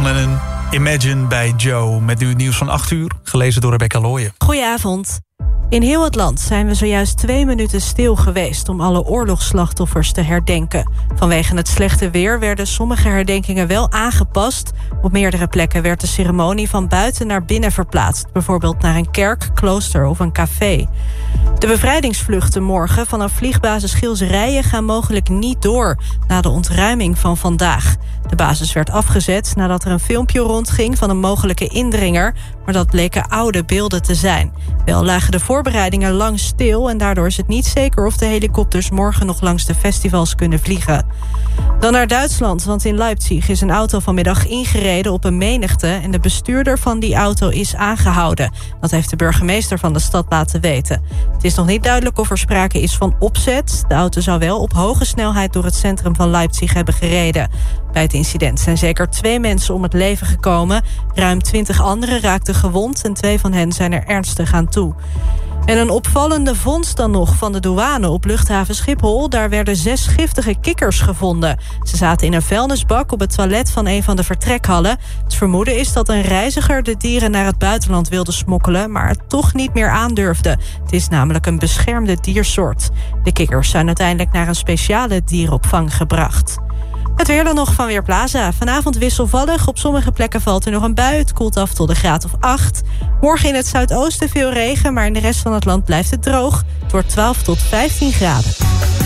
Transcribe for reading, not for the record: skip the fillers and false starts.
John en Imagine bij Joe. Met nu het nieuws van 8 uur, gelezen door Rebecca Looyen. Goedenavond. In heel het land zijn we zojuist 2 minuten stil geweest om alle oorlogsslachtoffers te herdenken. Vanwege het slechte weer werden sommige herdenkingen wel aangepast. Op meerdere plekken werd de ceremonie van buiten naar binnen verplaatst. Bijvoorbeeld naar een kerk, klooster of een café. De bevrijdingsvluchten morgen vanaf vliegbasis Gilserijen gaan mogelijk niet door na de ontruiming van vandaag. De basis werd afgezet nadat er een filmpje rondging van een mogelijke indringer, maar dat bleken oude beelden te zijn. Wel lagen de voorbereidingen lang stil en daardoor is het niet zeker of de helikopters morgen nog langs de festivals kunnen vliegen. Dan naar Duitsland, want in Leipzig is een auto vanmiddag ingereden op een menigte en de bestuurder van die auto is aangehouden. Dat heeft de burgemeester van de stad laten weten. Het is nog niet duidelijk of er sprake is van opzet. De auto zou wel op hoge snelheid door het centrum van Leipzig hebben gereden. Bij het incident zijn zeker 2 mensen om het leven gekomen. Ruim 20 anderen raakten gewond en 2 van hen zijn er ernstig aan toe. En een opvallende vondst dan nog van de douane op luchthaven Schiphol. Daar werden 6 giftige kikkers gevonden. Ze zaten in een vuilnisbak op het toilet van een van de vertrekhallen. Het vermoeden is dat een reiziger de dieren naar het buitenland wilde smokkelen, maar het toch niet meer aandurfde. Het is namelijk een beschermde diersoort. De kikkers zijn uiteindelijk naar een speciale dieropvang gebracht. Het weer dan nog van Weerplaza. Vanavond wisselvallig. Op sommige plekken valt er nog een bui. Het koelt af tot een graad of 8. Morgen in het zuidoosten veel regen, maar in de rest van het land blijft het droog. Het wordt 12 tot 15 graden.